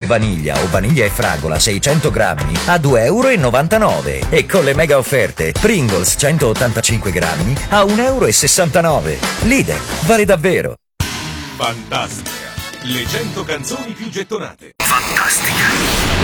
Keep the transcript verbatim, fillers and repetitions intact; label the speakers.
Speaker 1: vaniglia o vaniglia e fragola seicento grammi a due e novantanove euro e con le mega offerte Pringles centottantacinque grammi a uno e sessantanove euro. Lidl, vale davvero.
Speaker 2: Fantastica, le cento canzoni più gettonate.
Speaker 3: Fantastica.